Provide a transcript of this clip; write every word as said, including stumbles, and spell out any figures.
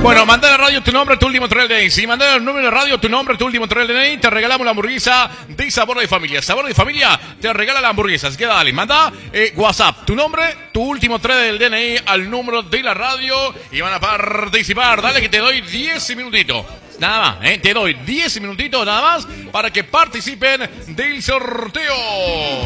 Bueno, manda a la radio tu nombre, tu último tres del D N I. Si manda el número de radio, tu nombre, tu último tres del D N I, te regalamos la hamburguesa de Sabor de Familia. Sabor de Familia te regala la hamburguesa. Así que dale, manda eh, WhatsApp, tu nombre, tu último tres del D N I al número de la radio y van a participar. Dale que te doy diez minutitos. Nada más, ¿eh? Te doy diez minutitos nada más para que participen del sorteo.